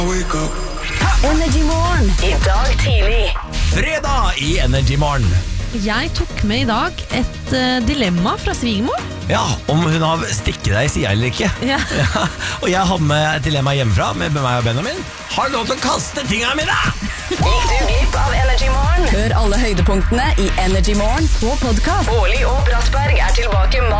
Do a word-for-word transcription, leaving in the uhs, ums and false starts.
Energy Morgen. I dag tidlig. Fredag i Energy Morgen. Jeg tok med i dag et uh, dilemma fra svigermor. Ja, om hun har stikket deg i siden eller ikke. Ja. Ja, og jeg har med et dilemma hjemmefra med meg og Benjamin. Har du lov til å kaste tingene mine? Gikk du glipp av Energy Morgen? Hør alle høydepunktene i Energy Morgen på podcast. Årlig og Brattberg er tilbake mandag.